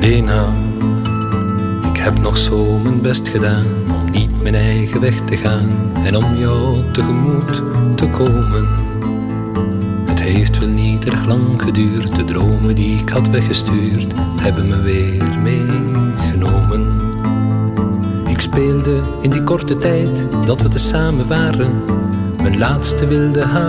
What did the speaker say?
Lena, ik heb nog zo mijn best gedaan om niet mijn eigen weg te gaan en om jou tegemoet te komen. Het heeft wel niet erg lang geduurd, de dromen die ik had weggestuurd hebben me weer meegenomen. Ik speelde in die korte tijd dat we tezamen waren mijn laatste wilde